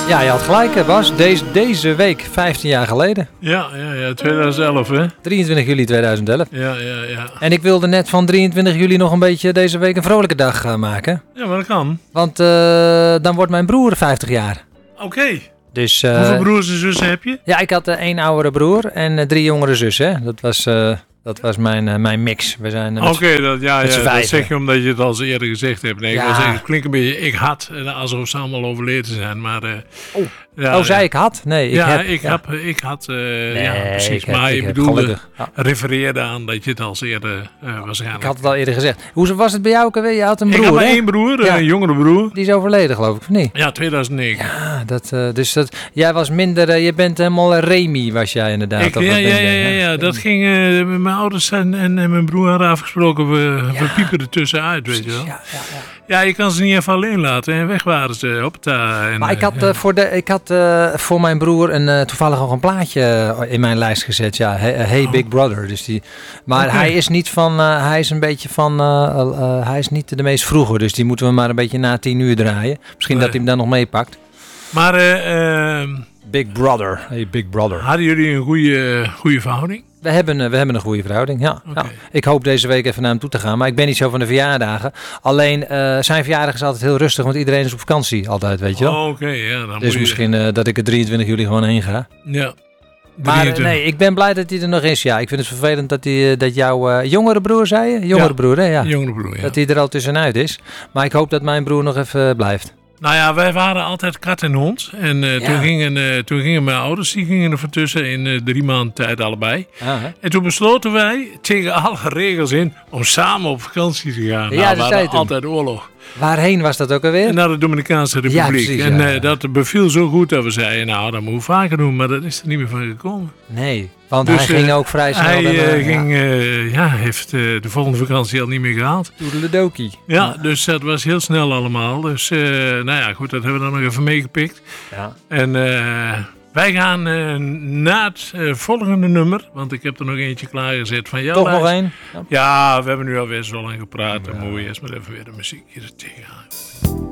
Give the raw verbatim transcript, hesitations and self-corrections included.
Ja, je had gelijk, Bas. Deze, deze week, vijftien jaar geleden. Ja, ja, ja, twintig elf, hè? drieëntwintig juli tweeduizend elf. Ja, ja, ja. En ik wilde net van drieëntwintig juli nog een beetje deze week een vrolijke dag uh, maken. Ja, maar dat kan. Want uh, dan wordt mijn broer vijftig jaar. Oké. Okay. Dus, uh, hoeveel broers en zussen heb je? Ja, ik had uh, één oudere broer en uh, drie jongere zussen. Dat was... Uh, Dat was mijn, uh, mijn mix. We zijn uh, Oké, okay, dat, ja, ja, dat zeg je omdat je het al eerder gezegd hebt. Nee, ja. Ik wil zeggen, het klinkt een beetje, ik had, alsof ze allemaal overleden zijn. Maar, uh, oh, ja, oh, zei ja. ik had? Nee, ik ja, heb. Ik, ja, heb, ik had, uh, nee, ja, precies. Heb, maar je heb, bedoelde, ja. refereerde aan dat je het al eerder uh, waarschijnlijk... Ik had het al eerder gezegd. Hoe was het bij jou ook alweer? Je had een broer, Ik had maar hè? één broer, ja. een jongere broer. Die is overleden, geloof ik, of niet? Ja, tweeduizend negen. Ja, dat, uh, dus dat, jij was minder, uh, je bent helemaal Remy, was jij inderdaad. Ik, ja, ja, ja, ja, ja, dat ging, uh, mijn ouders en, en, en mijn broer hadden afgesproken, we, ja. we piepen er tussenuit, weet je wel. Ja, ja, ja. Ja, je kan ze niet even alleen laten en weg waren ze. Hoppa, en, maar ik had, ja. uh, voor, de, ik had uh, voor mijn broer een, uh, toevallig ook een plaatje in mijn lijst gezet. Ja, Hey, hey oh. Big Brother. Dus die, maar okay. hij is niet van, uh, hij is een beetje van, uh, uh, hij is niet de meest vroege. Dus die moeten we maar een beetje na tien uur draaien. Misschien nee. dat hij hem dan nog meepakt. Maar, uh, uh, Big Brother. Hey Big Brother. Hadden jullie een goede, goede verhouding? We hebben, we hebben een goede verhouding, ja. Okay. ja. Ik hoop deze week even naar hem toe te gaan. Maar ik ben niet zo van de verjaardagen. Alleen uh, zijn verjaardag is altijd heel rustig. Want iedereen is op vakantie altijd, weet je wel. Oh, oké, okay, ja. Dan dus moet misschien je... uh, dat ik er drieëntwintig juli gewoon heen ga. Ja. Maar uh, nee, ik ben blij dat hij er nog is. Ja, ik vind het vervelend dat, die, dat jouw uh, jongere broer, zei je? Jongere ja. broer, hè? Ja. Jongere broer, ja. Dat hij er al tussenuit is. Maar ik hoop dat mijn broer nog even uh, blijft. Nou ja, wij waren altijd kat en hond. En uh, ja. toen, gingen, uh, toen gingen mijn ouders, die gingen er van tussen in uh, drie maanden tijd allebei. Ah, en toen besloten wij tegen alle regels in om samen op vakantie te gaan. Ja, nou, dat we hadden toen. altijd oorlog. Waarheen was dat ook alweer? Naar de Dominicaanse Republiek. Ja, precies, en uh, ja. dat beviel zo goed dat we zeiden, nou dat moeten we vaker doen. Maar dat is er niet meer van gekomen. Nee, want dus, hij ging uh, ook vrij snel. Hij uh, uh, ging, uh, ja, heeft uh, de volgende vakantie al niet meer gehaald. Toedeledokie. Ja, ja, dus dat was heel snel allemaal. Dus uh, nou ja, goed, dat hebben we dan nog even meegepikt. Ja. En uh, wij gaan uh, na het uh, volgende nummer, want ik heb er nog eentje klaargezet van jou. Toch nog één? Ja. ja, we hebben nu alweer zo lang gepraat. Dan ja. moet je eerst maar even weer de muziek hier tegenaan.